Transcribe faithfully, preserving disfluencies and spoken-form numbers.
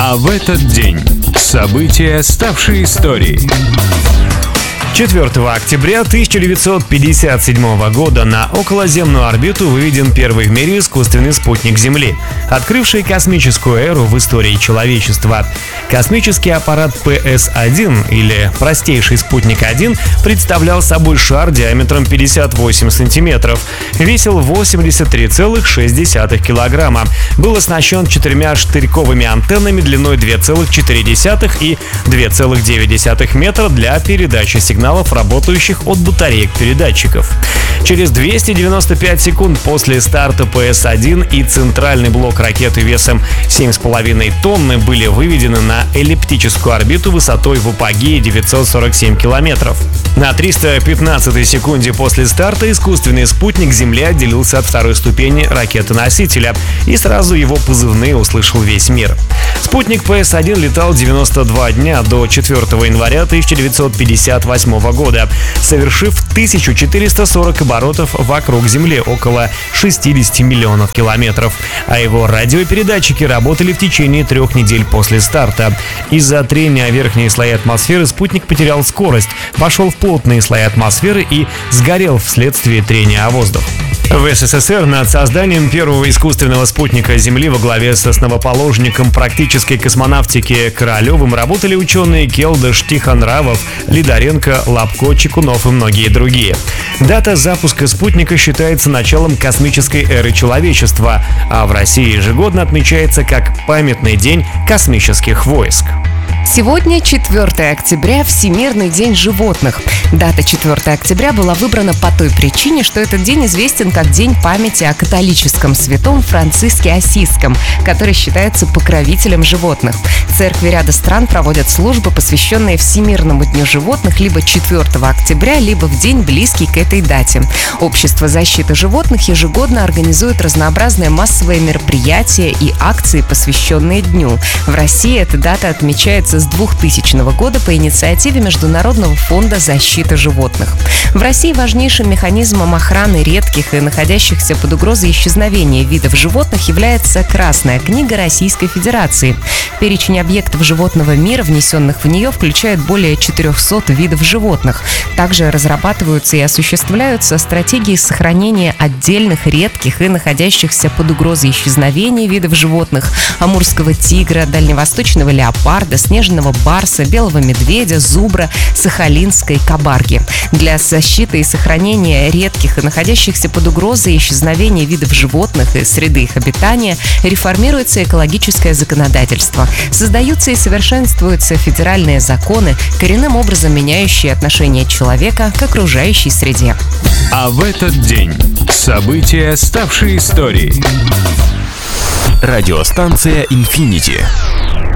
А в этот день события, ставшие историей. четвёртого октября тысяча девятьсот пятьдесят седьмого года на околоземную орбиту выведен первый в мире искусственный спутник Земли, открывший космическую эру в истории человечества. Космический аппарат Пэ Эс один, или простейший спутник один, представлял собой шар диаметром пятьдесят восемь сантиметров, весил восемьдесят три целых шесть десятых килограмма, был оснащен четырьмя штырьковыми антеннами длиной два целых четыре десятых и два целых девять десятых метра для передачи сигналов, работающих от батареек передатчиков. Через двести девяносто пять секунд после старта Пэ Эс один и центральный блок ракеты весом семь с половиной тонны были выведены на эллиптическую орбиту высотой в апогее девятьсот сорок семь километров. На триста пятнадцатой секунде после старта искусственный спутник Земли отделился от второй ступени ракеты-носителя, и сразу его позывные услышал весь мир. Спутник Пэ Эс один летал девяносто два дня до четвёртого января тысяча девятьсот пятьдесят восьмого года, совершив тысячу четыреста сорок оборотов вокруг Земли, около шестьдесят миллионов километров, а его радиопередатчики работали в течение трех недель после старта. Из-за трения о верхние слои атмосферы спутник потерял скорость, вошел в плотные слои атмосферы и сгорел вследствие трения о воздух. В Эс Эс Эс Эр над созданием первого искусственного спутника Земли во главе с основоположником практической космонавтики Королевым работали ученые Келдыш, Тихонравов, Лидоренко, Лапко, Чекунов и многие другие. Дата запуска спутника считается началом космической эры человечества, а в России ежегодно отмечается как памятный день космических войск. Сегодня четвёртого октября, Всемирный день животных. Дата четвёртого октября была выбрана по той причине, что этот день известен как День памяти о католическом святом Франциске Ассизском, который считается покровителем животных. В церкви ряда стран проводят службы, посвященные Всемирному дню животных либо четвёртого октября, либо в день, близкий к этой дате. Общество защиты животных ежегодно организует разнообразные массовые мероприятия и акции, посвященные дню. В России эта дата отмечается с двухтысячного года по инициативе Международного фонда защиты животных. В России важнейшим механизмом охраны редких и находящихся под угрозой исчезновения видов животных является Красная книга Российской Федерации. Перечень объектов животного мира, внесенных в нее, включает более четырехсот видов животных. Также разрабатываются и осуществляются стратегии сохранения отдельных редких и находящихся под угрозой исчезновения видов животных: амурского тигра, дальневосточного леопарда, снежного барса, белого медведя, зубра, сахалинской кабарги. Для защиты и сохранения редких и находящихся под угрозой исчезновения видов животных и среды их обитания реформируется экологическое законодательство. Создаются и совершенствуются федеральные законы, коренным образом меняющие отношение человека к окружающей среде. А в этот день события, ставшие историей. Радиостанция «Инфинити».